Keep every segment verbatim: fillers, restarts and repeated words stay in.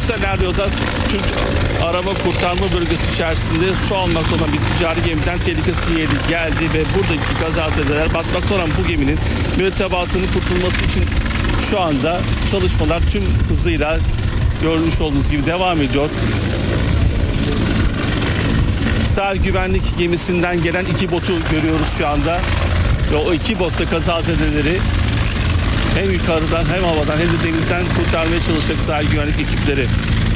senaryoda Türk arama kurtarma bölgesi içerisinde su almakta olan bir ticari gemiden tehlike sinyali geldi ve buradaki kazazedeler batmakta olan bu geminin mürettebatının kurtulması için şu anda çalışmalar tüm hızıyla görmüş olduğunuz gibi devam ediyor. Sahil güvenlik gemisinden gelen iki botu görüyoruz şu anda ve o iki botta kazazedeleri hem yukarıdan hem havadan hem de denizden kurtarmaya çalışacak sahil güvenlik ekipleri.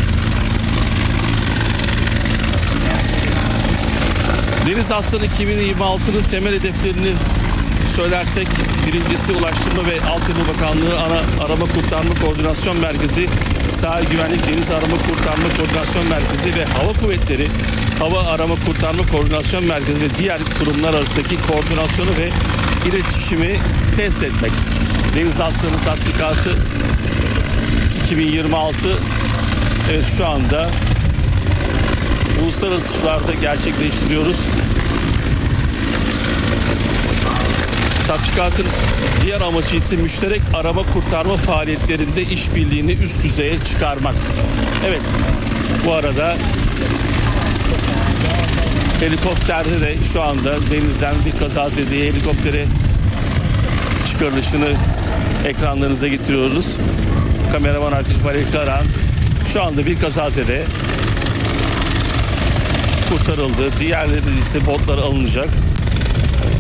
Deniz Aslanı iki bin yirmi altının temel hedeflerini söylersek, birincisi Ulaştırma ve Altyapı Bakanlığı Ana Arama Kurtarma Koordinasyon Merkezi, Sahil Güvenlik Deniz Arama Kurtarma Koordinasyon Merkezi ve Hava Kuvvetleri Hava Arama Kurtarma Koordinasyon Merkezi ve diğer kurumlar arasındaki koordinasyonu ve iletişimi test etmek. Deniz Aslanı tatbikatı iki bin yirmi altı evet şu anda uluslararası sularda gerçekleştiriyoruz. Tatbikatın diğer amacı ise müşterek arama kurtarma faaliyetlerinde işbirliğini üst düzeye çıkarmak. Evet, bu arada helikopterde de şu anda denizden bir kazazedeye helikoptere çıkarılışını ekranlarınıza getiriyoruz. Kameraman arkadaşım Halil Karahan şu anda bir kazazede kurtarıldı. Diğerleri ise botlara alınacak.